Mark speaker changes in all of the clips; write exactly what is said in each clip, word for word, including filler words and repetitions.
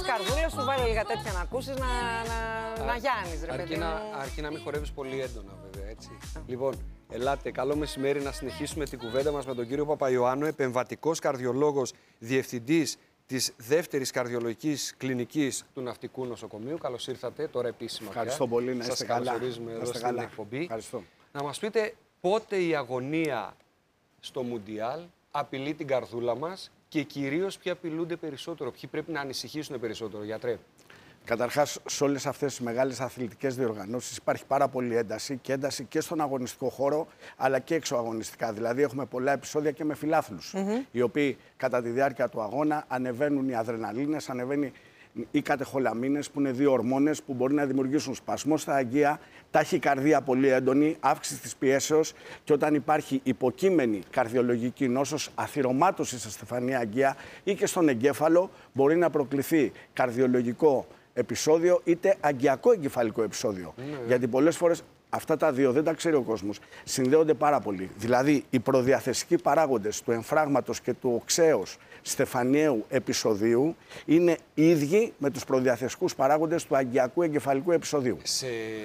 Speaker 1: καρδούλες σου, βάλε λίγα τέτοια να ακούσεις, να, να, να γιάνεις, ρε παιδί μου.
Speaker 2: Αρκεί να μην χορεύεις πολύ έντονα, βέβαια, έτσι. Λοιπόν, ελάτε, καλό μεσημέρι να συνεχίσουμε την κουβέντα μας με τον κύριο Παπαϊωάννου, επεμβατικός καρδιολόγος, διευθυντής της δεύτερης καρδιολογικής κλινικής του Ναυτικού Νοσοκομείου. Καλώς ήρθατε, τώρα επίσημα.
Speaker 3: Ευχαριστώ πια. πολύ, να είστε
Speaker 2: Σας
Speaker 3: καλά.
Speaker 2: καλωσορίζουμε εδώ στην
Speaker 3: καλά.
Speaker 2: εκπομπή.
Speaker 3: Ευχαριστώ.
Speaker 2: Να μας πείτε πότε η αγωνία στο Μουντιάλ απειλεί την καρδούλα μας και κυρίως ποιοι απειλούνται περισσότερο, ποιοι πρέπει να ανησυχήσουν περισσότερο, γιατρέ.
Speaker 3: Καταρχάς, σε όλες αυτές τις μεγάλες αθλητικές διοργανώσεις υπάρχει πάρα πολύ ένταση και ένταση και στον αγωνιστικό χώρο αλλά και εξωαγωνιστικά. Δηλαδή, έχουμε πολλά επεισόδια και με φιλάθλους, mm-hmm. οι οποίοι κατά τη διάρκεια του αγώνα ανεβαίνουν οι αδρεναλίνες, ανεβαίνει οι κατεχολαμίνες, που είναι δύο ορμόνες που μπορεί να δημιουργήσουν σπασμό στα αγγεία, ταχυκαρδία πολύ έντονη, αύξηση της πιέσεως και όταν υπάρχει υποκείμενη καρδιολογική νόσος, αθυρωμάτωση στα στεφανή αγγεία ή και στον εγκέφαλο, μπορεί να προκληθεί καρδιολογικό επεισόδιο είτε αγκιακό εγκεφαλικό επεισόδιο. Mm. Γιατί πολλές φορές αυτά τα δύο δεν τα ξέρει ο κόσμος. Συνδέονται πάρα πολύ. Δηλαδή, οι προδιαθεσικοί παράγοντες του εμφράγματος και του οξέως στεφανιαίου επεισοδίου είναι ίδιοι με τους προδιαθεσικούς παράγοντες του αγκιακού εγκεφαλικού επεισοδίου.
Speaker 2: Σε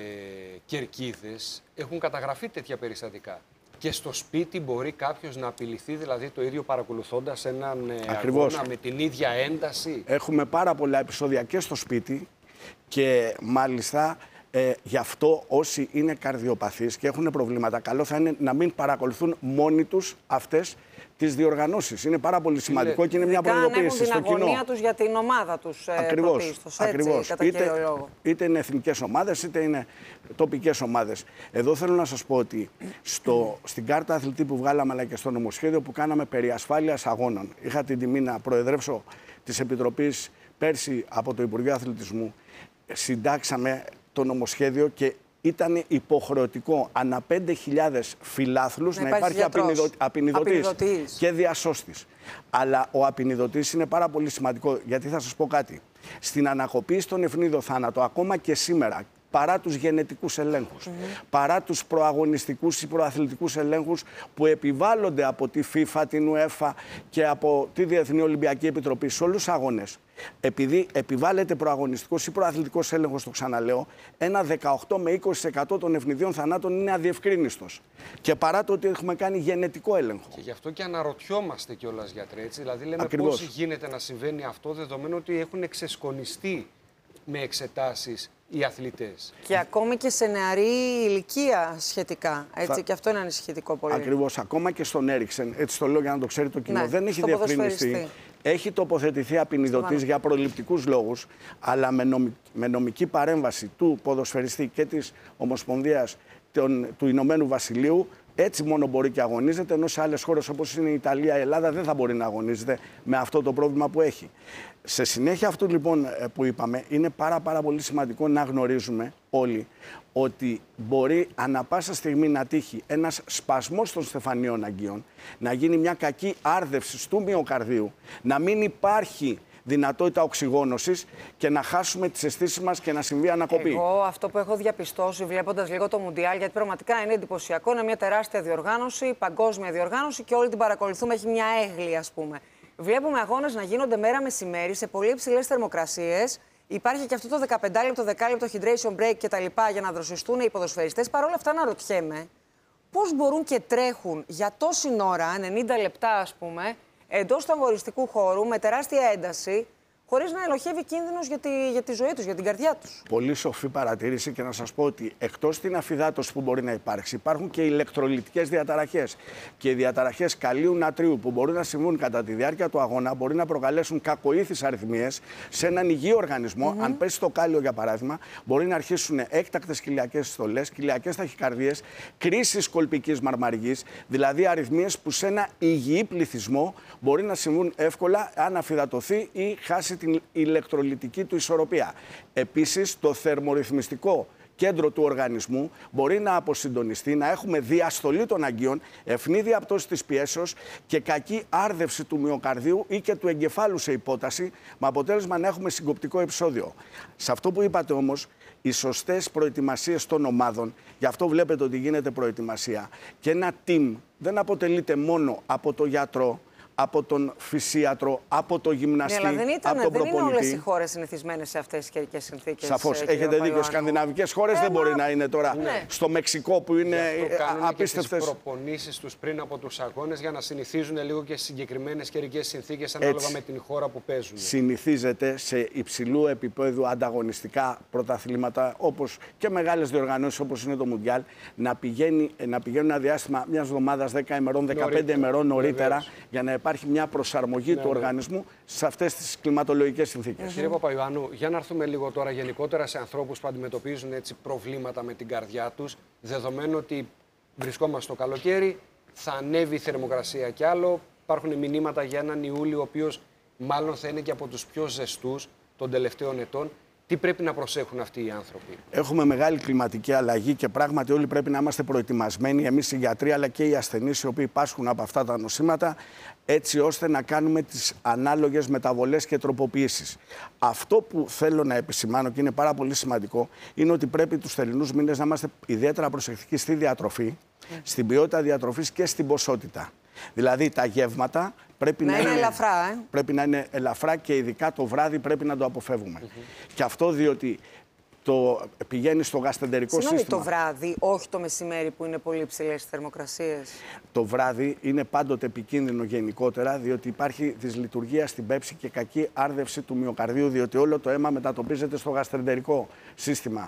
Speaker 2: κερκίδες έχουν καταγραφεί τέτοια περιστατικά. Και στο σπίτι μπορεί κάποιος να απειληθεί, δηλαδή το ίδιο παρακολουθώντας έναν
Speaker 3: Ακριβώς.
Speaker 2: αγώνα με την ίδια ένταση.
Speaker 3: Έχουμε πάρα πολλά επεισόδια και στο σπίτι και μάλιστα ε, γι' αυτό όσοι είναι καρδιοπαθείς και έχουν προβλήματα, καλό θα είναι να μην παρακολουθούν μόνοι τους αυτές τις διοργανώσεις. Είναι πάρα πολύ σημαντικό είναι, και είναι μια προειδοποίηση στο κοινό.
Speaker 1: Την αγωνία τους για την ομάδα τους.
Speaker 3: Ακριβώς.
Speaker 1: Πρωτίστως,
Speaker 3: Ακριβώς.
Speaker 1: Έτσι,
Speaker 3: είτε,
Speaker 1: λόγο.
Speaker 3: είτε είναι εθνικές ομάδες, είτε είναι τοπικές ομάδες. Εδώ θέλω να σας πω ότι στο, στην κάρτα αθλητή που βγάλαμε, αλλά και στο νομοσχέδιο που κάναμε περί ασφάλειας αγώνων, είχα την τιμή να προεδρεύσω της Επιτροπής πέρσι από το Υπουργείο Αθλητισμού, συντάξαμε το νομοσχέδιο και ήταν υποχρεωτικό ανά πέντε χιλιάδες φιλάθλους να, να υπάρχει απεινιδωτής και διασώστης. Αλλά ο απεινιδωτής είναι πάρα πολύ σημαντικό, γιατί θα σας πω κάτι. Στην ανακοπή στον ευνίδο θάνατο, ακόμα και σήμερα, παρά τους γενετικούς ελέγχους, mm-hmm. παρά τους προαγωνιστικούς ή προαθλητικούς ελέγχους που επιβάλλονται από τη FIFA, την UEFA και από τη Διεθνή Ολυμπιακή Επιτροπή σε όλους τους αγώνες, επειδή επιβάλλεται προαγωνιστικός ή προαθλητικός έλεγχος, το ξαναλέω, ένα δεκαοκτώ με είκοσι τοις εκατό των ευνηδίων θανάτων είναι αδιευκρίνιστος. Και παρά το ότι έχουμε κάνει γενετικό έλεγχο.
Speaker 2: Και γι' αυτό και αναρωτιόμαστε κιόλας, γιατρέ, έτσι. Δηλαδή, λέμε
Speaker 3: Ακριβώς.
Speaker 2: πώς γίνεται να συμβαίνει αυτό, δεδομένου ότι έχουν εξεσκονιστεί με εξετάσεις οι αθλητές.
Speaker 1: Και ακόμη και σε νεαρή ηλικία σχετικά. Έτσι, θα... Και αυτό είναι ανησυχητικό πολύ.
Speaker 3: Ακριβώς. Ακόμα και στον Έριξεν, έτσι το λέω για να το ξέρει το κοινό, ναι, δεν έχει διευκρινιστεί. Έχει τοποθετηθεί απεινιδωτής για προληπτικούς λόγους, αλλά με, νομι... με νομική παρέμβαση του ποδοσφαιριστή και της Ομοσπονδίας των... του Ηνωμένου Βασιλείου, έτσι μόνο μπορεί και αγωνίζεται, ενώ σε άλλες χώρες όπως είναι η Ιταλία, η Ελλάδα δεν θα μπορεί να αγωνίζεται με αυτό το πρόβλημα που έχει. Σε συνέχεια αυτού λοιπόν που είπαμε, είναι πάρα πάρα πολύ σημαντικό να γνωρίζουμε όλοι ότι μπορεί ανα πάσα στιγμή να τύχει ένας σπασμός των στεφανίων αγγείων, να γίνει μια κακή άρδευση του μυοκαρδίου, να μην υπάρχει δυνατότητα οξυγόνωσης και να χάσουμε τις αισθήσεις μας και να συμβεί ανακοπή.
Speaker 1: Εγώ αυτό που έχω διαπιστώσει βλέποντας λίγο το Μουντιάλ, γιατί πραγματικά είναι εντυπωσιακό, είναι μια τεράστια διοργάνωση, παγκόσμια διοργάνωση και όλοι την παρακολουθούμε, έχει μια έγλη ας πούμε. Βλέπουμε αγώνες να γίνονται μέρα μεσημέρι σε πολύ υψηλές θερμοκρασίες. Υπάρχει και αυτό το δεκαπέντε λεπτό, δέκα λεπτό hydration break κτλ. Για να δροσιστούν οι ποδοσφαιριστές. Παρ' όλα αυτά, να ρωτιέμαι πώς μπορούν και τρέχουν για τόση ώρα, ενενήντα λεπτά ας πούμε, εντός του αγωνιστικού χώρου με τεράστια ένταση, χωρίς να ελοχεύει κίνδυνος για τη, για τη ζωή τους, για την καρδιά τους.
Speaker 3: Πολύ σοφή παρατήρηση και να σας πω ότι εκτός την αφυδάτωση που μπορεί να υπάρξει, υπάρχουν και ηλεκτρολιτικές διαταραχές. Και οι διαταραχές καλίου νατρίου που μπορούν να συμβούν κατά τη διάρκεια του αγώνα μπορεί να προκαλέσουν κακοήθεις αριθμίες σε έναν υγιή οργανισμό. Mm-hmm. Αν πέσει το κάλιο, για παράδειγμα, μπορεί να αρχίσουν έκτακτες κοιλιακές στολές, κοιλιακές ταχυκαρδίες, κρίσεις κολπικής μαρμαργής, δηλαδή αριθμίες που σε ένα υγιή πληθυσμό μπορεί να συμβούν εύκολα αν αφυδατωθεί ή χάσει την ηλεκτρολιτική του ισορροπία. Επίσης, το θερμορυθμιστικό κέντρο του οργανισμού μπορεί να αποσυντονιστεί, να έχουμε διαστολή των αγγείων, ευνίδια πτώση της πιέσεως και κακή άρδευση του μυοκαρδίου ή και του εγκεφάλου σε υπόταση, με αποτέλεσμα να έχουμε συγκοπτικό επεισόδιο. Σε αυτό που είπατε όμως, οι σωστές προετοιμασίες των ομάδων, γι' αυτό βλέπετε ότι γίνεται προετοιμασία, και ένα team δεν αποτελείται μόνο από το γιατρό, από τον φυσίατρο, από το γυμναστή,
Speaker 1: ναι, αλλά δεν ήταν,
Speaker 3: από τον
Speaker 1: δεν
Speaker 3: προπονητή.
Speaker 1: είναι όλες οι χώρες συνηθισμένες σε αυτές τις καιρικές συνθήκες.
Speaker 3: Σαφώς. Έχετε δίκιο. Οι σκανδιναβικές χώρες
Speaker 1: ε,
Speaker 3: δεν
Speaker 1: μα...
Speaker 3: μπορεί να είναι τώρα
Speaker 1: ναι.
Speaker 3: στο Μεξικό που είναι απίστευτες.
Speaker 2: Τις προπονήσεις τους πριν από τους αγώνες για να συνηθίζουν λίγο και στις συγκεκριμένες καιρικές συνθήκες ανάλογα Έτσι. με την χώρα που παίζουν.
Speaker 3: Συνηθίζεται σε υψηλού επίπεδου ανταγωνιστικά πρωταθλήματα, όπως και μεγάλες διοργανώσεις όπως είναι το Μουντιάλ, να, πηγαίνει, να πηγαίνουν ένα διάστημα μιας εβδομάδας, δέκα ημερών, δεκαπέντε ημερών νωρίτερα, βεβαίως. για να υπάρχει μια προσαρμογή ναι, του ναι. οργανισμού σε αυτές τις κλιματολογικές συνθήκες.
Speaker 2: Mm-hmm. Κύριε Παπαϊωάννου, για να έρθουμε λίγο τώρα γενικότερα σε ανθρώπους που αντιμετωπίζουν έτσι προβλήματα με την καρδιά τους, δεδομένου ότι βρισκόμαστε στο καλοκαίρι, θα ανέβει η θερμοκρασία κι άλλο. Υπάρχουν μηνύματα για έναν Ιούλιο, ο οποίος μάλλον θα είναι και από τους πιο ζεστούς των τελευταίων ετών. Τι πρέπει να προσέχουν αυτοί οι άνθρωποι?
Speaker 3: Έχουμε μεγάλη κλιματική αλλαγή και πράγματι όλοι πρέπει να είμαστε προετοιμασμένοι, εμείς οι γιατροί αλλά και οι ασθενείς οι οποίοι πάσχουν από αυτά τα νοσήματα, έτσι ώστε να κάνουμε τις ανάλογες μεταβολές και τροποποιήσεις. Αυτό που θέλω να επισημάνω και είναι πάρα πολύ σημαντικό είναι ότι πρέπει τους θερινούς μήνες να είμαστε ιδιαίτερα προσεκτικοί στη διατροφή, mm. στην ποιότητα διατροφής και στην ποσότητα. Δηλαδή τα γεύματα πρέπει
Speaker 1: να,
Speaker 3: να,
Speaker 1: είναι
Speaker 3: είναι,
Speaker 1: ελαφρά, ε?
Speaker 3: πρέπει να είναι ελαφρά και ειδικά το βράδυ πρέπει να το αποφεύγουμε. Mm-hmm. Και αυτό διότι το πηγαίνει στο γαστρεντερικό σύστημα.
Speaker 1: Συγγνώμη, το βράδυ, όχι το μεσημέρι που είναι πολύ υψηλές οι θερμοκρασίες.
Speaker 3: Το βράδυ είναι πάντοτε επικίνδυνο γενικότερα, διότι υπάρχει δυσλειτουργία στην πέψη και κακή άρδευση του μυοκαρδίου, διότι όλο το αίμα μετατοπίζεται στο γαστρεντερικό σύστημα.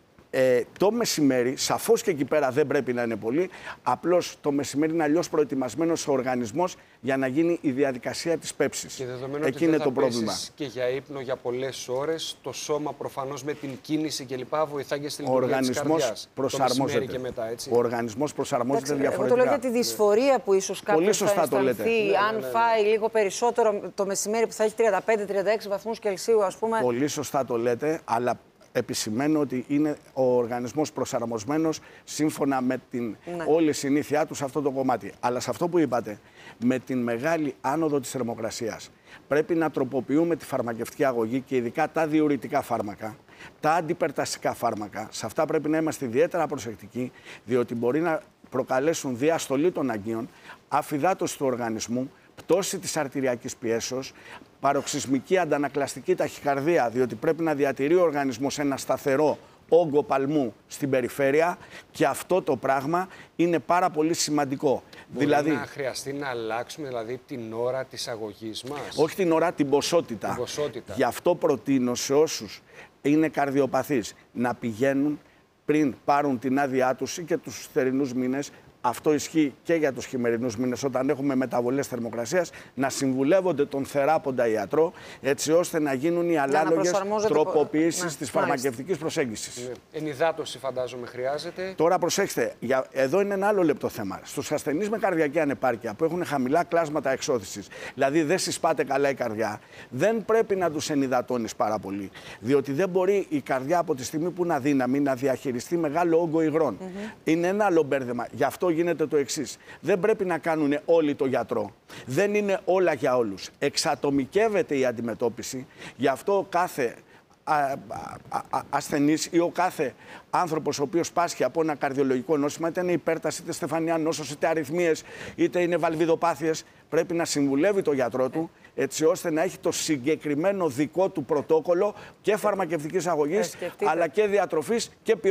Speaker 3: Ε, το μεσημέρι, σαφώς και εκεί πέρα δεν πρέπει να είναι πολύ, απλώς το μεσημέρι είναι αλλιώς προετοιμασμένος ο οργανισμός για να γίνει η διαδικασία της πέψης.
Speaker 2: Και δεδομένου
Speaker 3: εκεί
Speaker 2: ότι
Speaker 3: είναι
Speaker 2: δεν θα
Speaker 3: το πρόβλημα.
Speaker 2: Και για ύπνο για πολλές ώρες, το σώμα προφανώς με την κίνηση κλπ. Βοηθάει και στη
Speaker 3: ο
Speaker 2: λειτουργία
Speaker 3: οργανισμός
Speaker 2: της καρδιάς.
Speaker 3: προσαρμόζεται.
Speaker 2: Και μετά, έτσι.
Speaker 3: Ο οργανισμός προσαρμόζεται
Speaker 1: Εντάξει,
Speaker 3: διαφορετικά.
Speaker 1: Εγώ το λέω για τη δυσφορία που ίσως κάποιος θα αισθανθεί,
Speaker 3: λέτε.
Speaker 1: αν
Speaker 2: ναι, ναι, ναι.
Speaker 1: φάει λίγο περισσότερο το μεσημέρι που θα έχει τριάντα πέντε τριάντα έξι βαθμούς Κελσίου, ας πούμε.
Speaker 3: Πολύ σωστά το λέτε, αλλά επισημαίνω ότι είναι ο οργανισμός προσαρμοσμένος σύμφωνα με την ναι. όλη συνήθειά του σε αυτό το κομμάτι. Αλλά σε αυτό που είπατε, με την μεγάλη άνοδο της θερμοκρασίας, πρέπει να τροποποιούμε τη φαρμακευτική αγωγή και ειδικά τα διουρητικά φάρμακα, τα αντιπερταστικά φάρμακα. Σε αυτά πρέπει να είμαστε ιδιαίτερα προσεκτικοί, διότι μπορεί να προκαλέσουν διαστολή των αγκίων, αφυδάτωση του οργανισμού, πτώση της αρτηριακής πιέσεως, παροξυσμική αντανακλαστική ταχυκαρδία, διότι πρέπει να διατηρεί ο οργανισμός ένα σταθερό όγκο παλμού στην περιφέρεια και αυτό το πράγμα είναι πάρα πολύ σημαντικό.
Speaker 2: Μπορεί
Speaker 3: δηλαδή,
Speaker 2: να χρειαστεί να αλλάξουμε δηλαδή την ώρα της αγωγής μας.
Speaker 3: Όχι την ώρα, την ποσότητα.
Speaker 2: Την ποσότητα.
Speaker 3: Γι' αυτό προτείνω σε όσους είναι καρδιοπαθείς να πηγαίνουν πριν πάρουν την άδειά τους ή και τους θερινούς μήνες. Αυτό ισχύει και για τους χειμερινούς μήνες, όταν έχουμε μεταβολές θερμοκρασίας, να συμβουλεύονται τον θεράποντα ιατρό, έτσι ώστε να γίνουν οι ανάλογες τροποποιήσεις ναι, της φαρμακευτικής προσέγγισης.
Speaker 2: Ναι. Ενυδάτωση φαντάζομαι χρειάζεται.
Speaker 3: Τώρα προσέξτε, για... εδώ είναι ένα άλλο λεπτό θέμα. Στους ασθενείς με καρδιακή ανεπάρκεια που έχουν χαμηλά κλάσματα εξώθησης, δηλαδή δεν συσπάται καλά η καρδιά, δεν πρέπει να τους ενυδατώνεις πάρα πολύ. Διότι δεν μπορεί η καρδιά από τη στιγμή που είναι αδύναμη να διαχειριστεί μεγάλο όγκο υγρών. Mm-hmm. Είναι ένα άλλο μπέρδεμα. Γι' αυτό γίνεται το εξής. Δεν πρέπει να κάνουν όλοι το γιατρό. Δεν είναι όλα για όλους. Εξατομικεύεται η αντιμετώπιση. Γι' αυτό κάθε α, α, α, ασθενής ή ο κάθε άνθρωπος ο οποίος πάσχει από ένα καρδιολογικό νόσημα, είτε είναι υπέρταση, είτε στεφανιά νόσος, είτε αριθμίες, είτε είναι βαλβιδοπάθειες, πρέπει να συμβουλεύει το γιατρό του, έτσι ώστε να έχει το συγκεκριμένο δικό του πρωτόκολλο και φαρμακευτικής αγωγής, αλλά και διατροφής και ποιότητας.